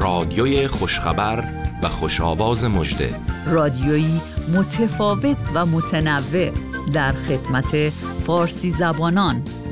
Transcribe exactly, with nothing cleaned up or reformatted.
رادیوی خوشخبر و خوشآواز مژده، رادیویی متفاوت و متنوع در خدمت فارسی زبانان